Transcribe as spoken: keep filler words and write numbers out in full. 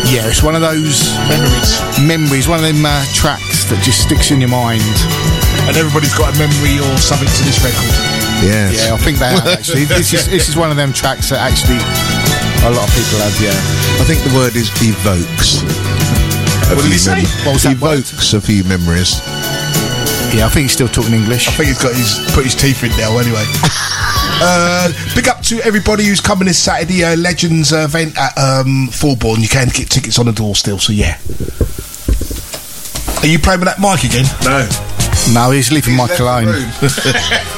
Yeah, it's one of those memories. Memories, one of them uh, tracks that just sticks in your mind. And everybody's got a memory or something to this record. Yes. Yeah, I think they have actually. This is this is one of them tracks that actually a lot of people have. Yeah, I think the word is evokes. What did he say? What was that word? Evokes a few memories. Yeah, I think he's still talking English. I think he's got his put his teeth in now anyway. uh, big up to everybody who's coming this Saturday, uh, Legends uh, event at um, Fulbourn. You can get tickets on the door still, so yeah. Are you playing with that mic again? No. No, he's leaving He's Mike left the alone. room.